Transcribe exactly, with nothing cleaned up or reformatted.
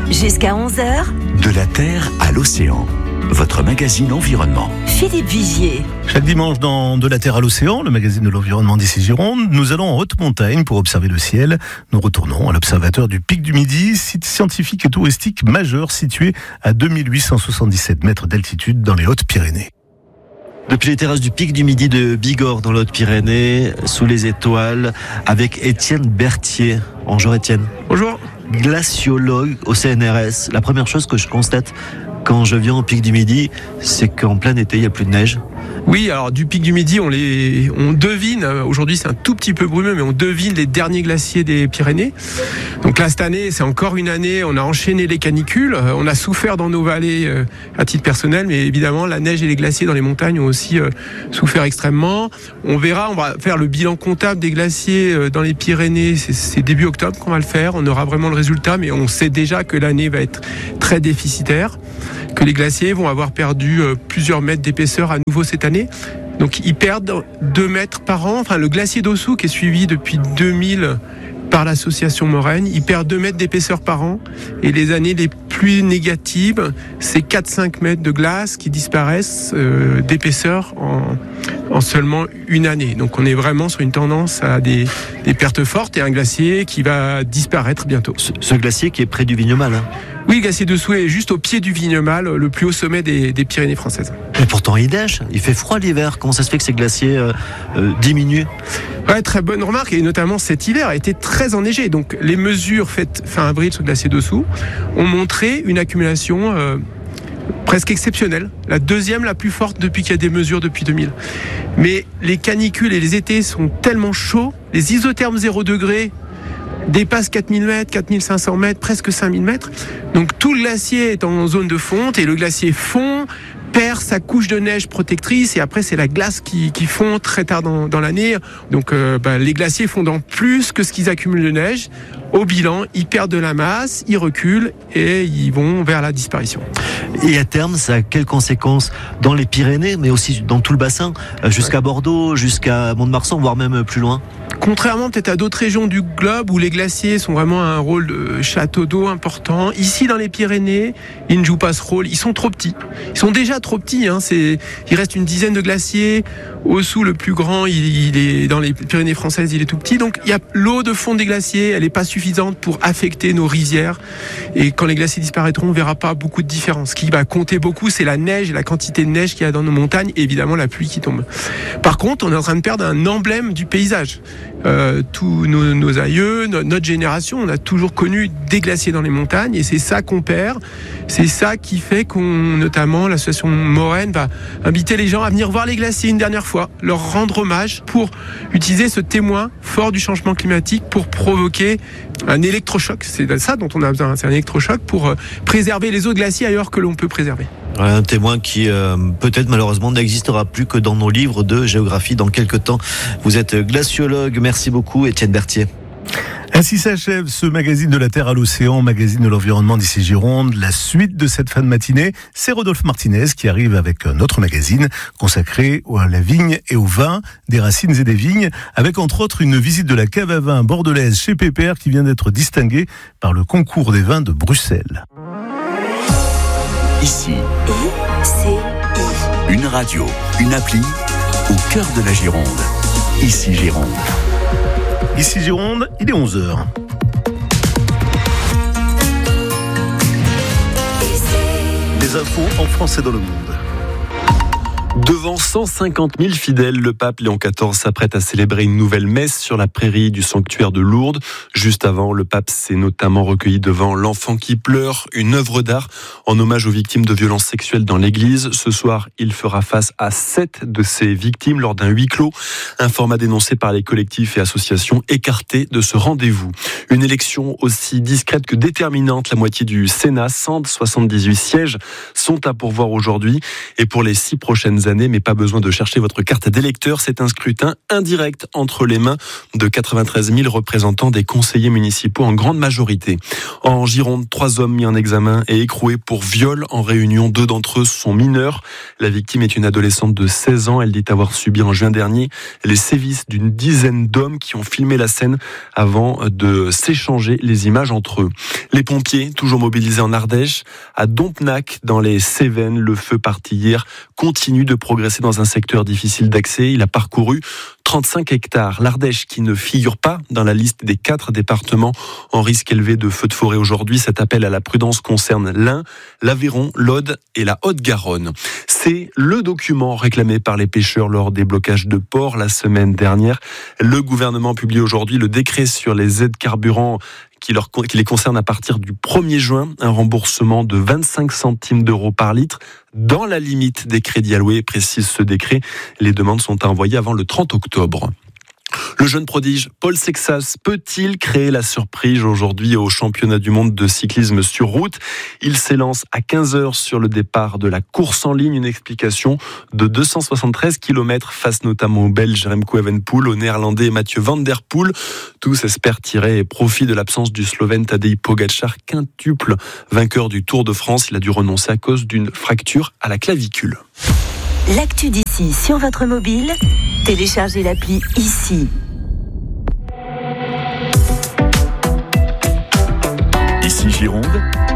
Jusqu'à onze heures. De la Terre à l'océan. Votre magazine environnement. Philippe Vigier. Chaque dimanche dans De la Terre à l'océan, le magazine de l'environnement d'ici Gironde, nous allons en haute montagne pour observer le ciel. Nous retournons à l'observatoire du Pic du Midi, site scientifique et touristique majeur situé à deux mille huit cent soixante-dix-sept mètres d'altitude dans les Hautes-Pyrénées. Depuis les terrasses du Pic du Midi de Bigorre dans les Hautes-Pyrénées, sous les étoiles, avec Étienne Berthier. Bonjour Étienne. Bonjour. Glaciologue au C N R S. La première chose que je constate quand je viens au Pic du Midi, c'est qu'en plein été, il n'y a plus de neige. Oui, alors du Pic du Midi, on les, on devine, aujourd'hui c'est un tout petit peu brumeux, mais on devine les derniers glaciers des Pyrénées. Donc là, cette année, c'est encore une année, on a enchaîné les canicules, on a souffert dans nos vallées euh, à titre personnel, mais évidemment, la neige et les glaciers dans les montagnes ont aussi euh, souffert extrêmement. On verra, on va faire le bilan comptable des glaciers euh, dans les Pyrénées, c'est, c'est début octobre qu'on va le faire, on aura vraiment le résultat, mais on sait déjà que l'année va être très déficitaire, que les glaciers vont avoir perdu euh, plusieurs mètres d'épaisseur à nouveau cette année. Donc ils perdent deux mètres par an. Enfin, le glacier d'Ossou, qui est suivi depuis deux mille par l'association Moraine, il perd deux mètres d'épaisseur par an. Et les années les plus négatives, c'est quatre à cinq mètres de glace qui disparaissent euh, d'épaisseur en, en seulement une année. Donc on est vraiment sur une tendance à des, des pertes fortes et un glacier qui va disparaître bientôt. Ce, ce glacier qui est près du Vignemale, hein. Oui, le glacier d'Ossou est juste au pied du Vignemale, le plus haut sommet des, des Pyrénées françaises. Et pourtant il neige, il fait froid l'hiver. Comment ça se fait que ces glaciers euh, euh, diminuent ? Ouais, très bonne remarque, et notamment cet hiver a été très enneigé. Donc les mesures faites fin avril sur le glacier d'Ossou ont montré une accumulation euh, presque exceptionnelle, la deuxième la plus forte depuis qu'il y a des mesures depuis deux mille. Mais les canicules et les étés sont tellement chauds, les isothermes zéro degré dépasse quatre mille mètres, quatre mille cinq cents mètres, presque cinq mille mètres. Donc tout le glacier est en zone de fonte et le glacier fond, perd sa couche de neige protectrice et après c'est la glace qui, qui fond très tard dans, dans l'année. Donc euh, bah, les glaciers fondant plus que ce qu'ils accumulent de neige, au bilan, ils perdent de la masse, ils reculent et ils vont vers la disparition. Et à terme, ça a quelles conséquences dans les Pyrénées, mais aussi dans tout le bassin, jusqu'à ouais. Bordeaux, jusqu'à Mont-de-Marsan, voire même plus loin ? Contrairement peut-être à d'autres régions du globe où les glaciers sont vraiment un rôle de château d'eau important, ici dans les Pyrénées, ils ne jouent pas ce rôle. Ils sont trop petits. Ils sont déjà trop petits. Hein. C'est, il reste une dizaine de glaciers. Ossou, le plus grand, il, il est dans les Pyrénées françaises, il est tout petit. Donc il y a l'eau de fond des glaciers, elle n'est pas suffisante pour affecter nos rizières. Et quand les glaciers disparaîtront, on ne verra pas beaucoup de différence. Ce qui va compter beaucoup, c'est la neige et la quantité de neige qu'il y a dans nos montagnes et évidemment la pluie qui tombe. Par contre, on est en train de perdre un emblème du paysage. Euh, tous nos, nos aïeux, no, notre génération, on a toujours connu des glaciers dans les montagnes et c'est ça qu'on perd. C'est ça qui fait qu'on, notamment l'association Moraine va inviter les gens à venir voir les glaciers une dernière fois, leur rendre hommage pour utiliser ce témoin fort du changement climatique pour provoquer un électrochoc. C'est ça dont on a besoin, c'est un électrochoc pour euh, préserver les eaux de glaciers ailleurs que l'on peut préserver. Un témoin qui euh, peut-être malheureusement n'existera plus que dans nos livres de géographie dans quelques temps. Vous êtes glaciologue, merci beaucoup Étienne Berthier. Ainsi s'achève ce magazine de la Terre à l'océan, magazine de l'environnement d'ici Gironde. La suite de cette fin de matinée, c'est Rodolphe Martinez qui arrive avec notre magazine consacré à la vigne et au vin, des racines et des vignes, avec entre autres une visite de la cave à vin bordelaise chez Pépère qui vient d'être distinguée par le concours des vins de Bruxelles. Ici, I C I. Une radio, une appli, au cœur de la Gironde. Ici Gironde. Ici Gironde, il est onze heures. Les infos en France et dans le monde. Devant cent cinquante mille fidèles, le pape Léon quatorze s'apprête à célébrer une nouvelle messe sur la prairie du sanctuaire de Lourdes. Juste avant, le pape s'est notamment recueilli devant L'Enfant qui pleure, une œuvre d'art en hommage aux victimes de violences sexuelles dans l'église. Ce soir, il fera face à sept de ces victimes lors d'un huis clos, un format dénoncé par les collectifs et associations écartés de ce rendez-vous. Une élection aussi discrète que déterminante, la moitié du Sénat, cent soixante-dix-huit sièges, sont à pourvoir aujourd'hui et pour les six prochaines années, année, mais pas besoin de chercher votre carte d'électeur. C'est un scrutin indirect entre les mains de quatre-vingt-treize mille représentants des conseillers municipaux en grande majorité. En Gironde, trois hommes mis en examen et écroués pour viol en réunion. Deux d'entre eux sont mineurs. La victime est une adolescente de seize ans. Elle dit avoir subi en juin dernier les sévices d'une dizaine d'hommes qui ont filmé la scène avant de s'échanger les images entre eux. Les pompiers, toujours mobilisés en Ardèche, à Dompnac, dans les Cévennes, le feu parti hier continue de progresser dans un secteur difficile d'accès. Il a parcouru trente-cinq hectares. L'Ardèche, qui ne figure pas dans la liste des quatre départements en risque élevé de feux de forêt aujourd'hui. Cet appel à la prudence concerne l'Ain, l'Aveyron, l'Aude et la Haute-Garonne. C'est le document réclamé par les pêcheurs lors des blocages de ports la semaine dernière. Le gouvernement publie aujourd'hui le décret sur les aides carburant qui, leur, qui les concerne à partir du premier juin, un remboursement de vingt-cinq centimes d'euros par litre dans la limite des crédits alloués, précise ce décret. Les demandes sont envoyées avant le trente octobre. Le jeune prodige Paul Sexas peut-il créer la surprise aujourd'hui au championnat du monde de cyclisme sur route ? Il s'élance à quinze heures sur le départ de la course en ligne, une explication de deux cent soixante-treize kilomètres face notamment au Belge Remco Evenepoel, au Néerlandais Mathieu Van Der Poel. Tous espèrent tirer profit de l'absence du Slovène Tadej Pogačar, quintuple vainqueur du Tour de France. Il a dû renoncer à cause d'une fracture à la clavicule. L'actu d'ici sur votre mobile, téléchargez l'appli ici. Ici Gironde,